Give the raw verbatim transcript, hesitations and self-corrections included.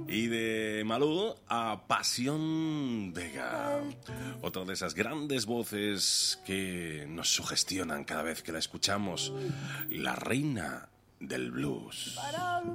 Y de Malú a Pasión Vega, otra de esas grandes voces que nos sugestionan cada vez que la escuchamos, la reina del blues.